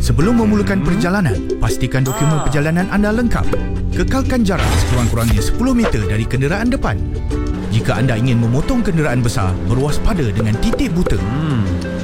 Sebelum memulakan perjalanan, pastikan dokumen perjalanan anda lengkap. Kekalkan jarak sekurang-kurangnya 10 meter dari kenderaan depan. Jika anda ingin memotong kenderaan besar, berwaspada dengan titik buta.